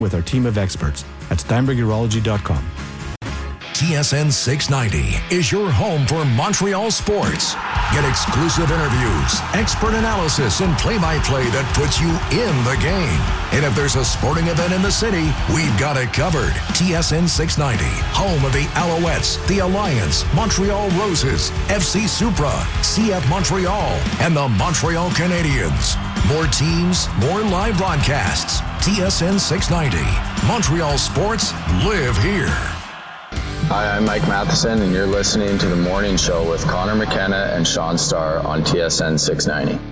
with our team of experts at SteinbergUrology.com. TSN 690 is your home for Montreal sports. Get exclusive interviews, expert analysis, and play-by-play that puts you in the game. And if there's a sporting event in the city, we've got it covered. TSN 690, home of the Alouettes, the Alliance, Montreal Roses, FC Supra, CF Montreal, and the Montreal Canadiens. More teams, more live broadcasts. TSN 690. Montreal sports live here. Hi, I'm Mike Matheson, and you're listening to The Morning Show with Connor McKenna and Sean Starr on TSN 690.